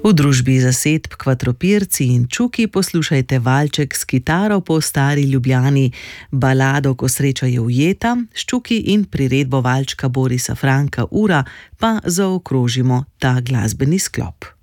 V družbi zasedb Kvatropirci in Čuki poslušajte valček s kitaro po Stari Ljubljani, balado Ko sreča je ujeta, s Čuki in priredbo valčka Borisa Franka Ura pa zaokrožimo ta glasbeni sklop.